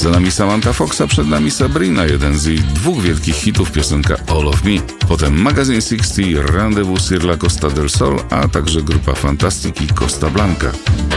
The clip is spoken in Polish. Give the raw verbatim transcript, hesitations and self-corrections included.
Za nami Samantha Fox, a przed nami Sabrina, jeden z jej dwóch wielkich hitów, piosenka All of Me. Potem Magazine sześćdziesiąt, Rendezvous sur la Costa del Sol, a także grupa Fantastic i Costa Blanca.